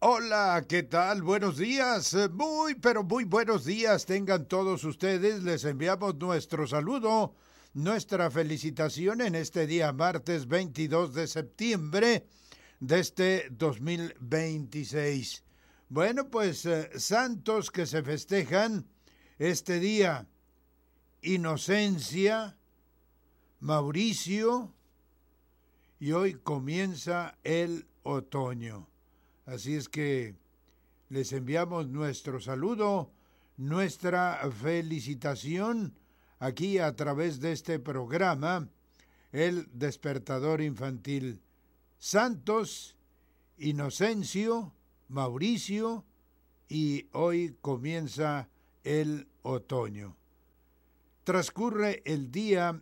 Hola, ¿qué tal? Buenos días, pero muy buenos días tengan todos ustedes. Les enviamos nuestro saludo, nuestra felicitación en este día martes 22 de septiembre de este 2026. Bueno, pues santos que se festejan este día: Inocencia, Mauricio, y hoy comienza el otoño. Así es que les enviamos nuestro saludo, nuestra felicitación aquí a través de este programa, El Despertador Infantil. Santos, Inocencio, Mauricio, y hoy comienza el otoño. Transcurre el día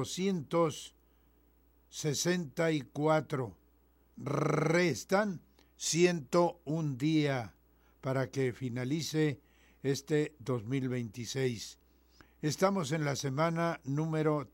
264. Restan 101 días para que finalice este 2026. Estamos en la semana número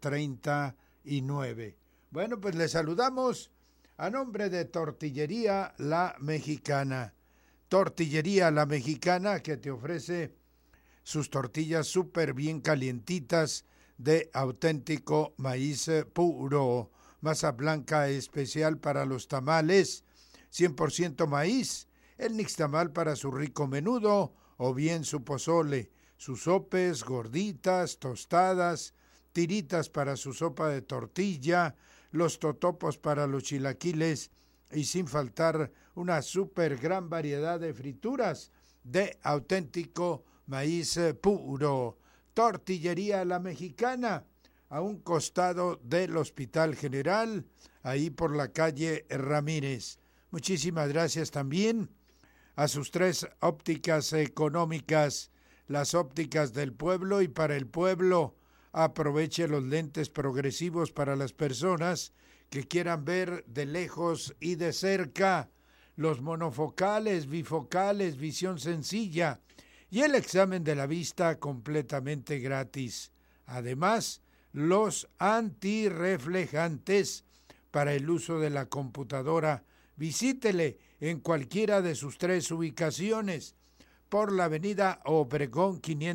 39. Bueno, pues les saludamos a nombre de Tortillería La Mexicana. Tortillería La Mexicana, que te ofrece sus tortillas súper bien calientitas de auténtico maíz puro. Masa blanca especial para los tamales, 100% maíz, el nixtamal para su rico menudo o bien su pozole, sus sopes, gorditas, tostadas, tiritas para su sopa de tortilla, los totopos para los chilaquiles y sin faltar una súper gran variedad de frituras de auténtico maíz puro. Tortillería La Mexicana, a un costado del Hospital General, ahí por la calle Ramírez. Muchísimas gracias también a sus 3 ópticas económicas, las ópticas del pueblo y para el pueblo. Aproveche los lentes progresivos para las personas que quieran ver de lejos y de cerca, los monofocales, bifocales, visión sencilla y el examen de la vista completamente gratis. Además, los antirreflejantes para el uso de la computadora. Visítele en cualquiera de sus 3 ubicaciones, por la avenida Obregón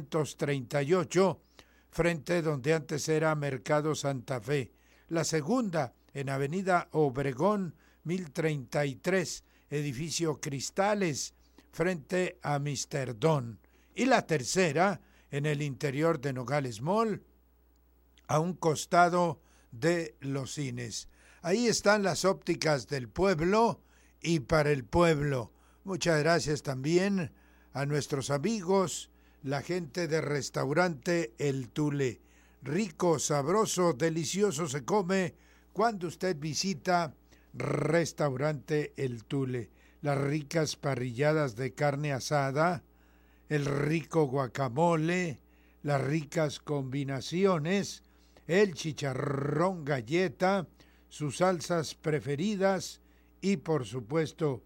538, frente donde antes era Mercado Santa Fe. La segunda en avenida Obregón 1033, edificio Cristales, frente a Mr. Don. Y la tercera en el interior de Nogales Mall, a un costado de los cines. Ahí están las ópticas del pueblo y para el pueblo. Muchas gracias también a nuestros amigos, la gente de Restaurante El Tule. Rico, sabroso, delicioso se come cuando usted visita Restaurante El Tule. Las ricas parrilladas de carne asada, el rico guacamole, las ricas combinaciones, el chicharrón galleta, sus salsas preferidas y por supuesto,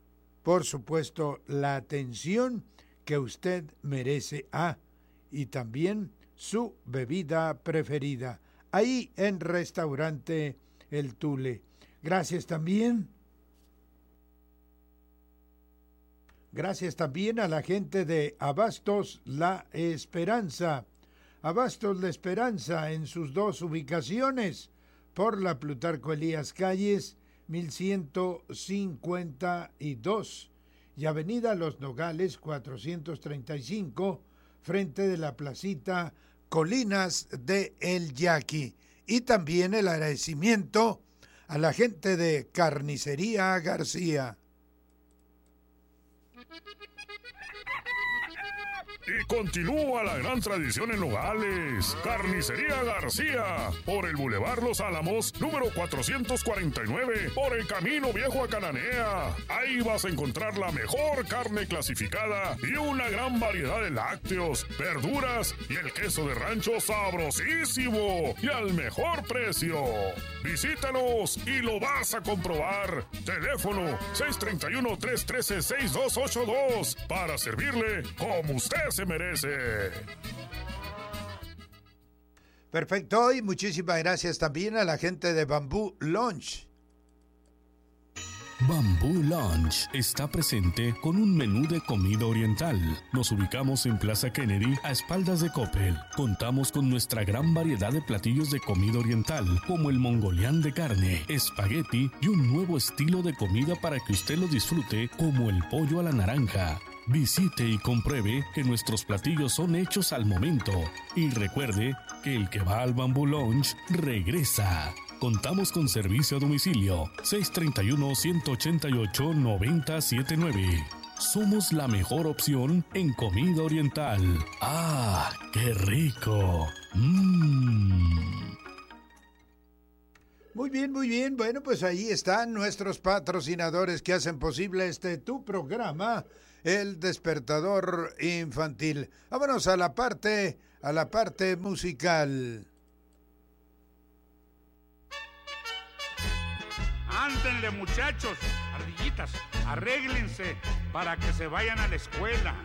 la atención que usted merece. Y también su bebida preferida, ahí en Restaurante El Tule. Gracias también a la gente de Abastos La Esperanza. Abastos La Esperanza en sus 2 ubicaciones, por la Plutarco Elías Calles 1152 y avenida Los Nogales 435, frente de la placita Colinas de El Yaqui. Y también el agradecimiento a la gente de Carnicería García. Y continúa la gran tradición en Nogales. Carnicería García, por el Boulevard Los Álamos, número 449, por el Camino Viejo a Cananea. Ahí vas a encontrar la mejor carne clasificada y una gran variedad de lácteos, verduras y el queso de rancho sabrosísimo y al mejor precio. Visítanos y lo vas a comprobar. Teléfono 631-313-6282 para servirle como usted se merece. Perfecto, y muchísimas gracias también a la gente de Bambú Lunch. Bamboo Lunch está presente con un menú de comida oriental. Nos ubicamos en Plaza Kennedy, a espaldas de Coppel. Contamos con nuestra gran variedad de platillos de comida oriental, como el mongolián de carne, espagueti y un nuevo estilo de comida para que usted lo disfrute, como el pollo a la naranja. Visite y compruebe que nuestros platillos son hechos al momento. Y recuerde que el que va al Bamboo Lunch regresa. Contamos con servicio a domicilio 631-188-9079. Somos la mejor opción en comida oriental. ¡Ah, qué rico! Muy bien, muy bien. Bueno, pues ahí están nuestros patrocinadores que hacen posible tu programa, El Despertador Infantil. Vámonos a la parte musical. Ándenle, muchachos, ardillitas, arréglense para que se vayan a la escuela.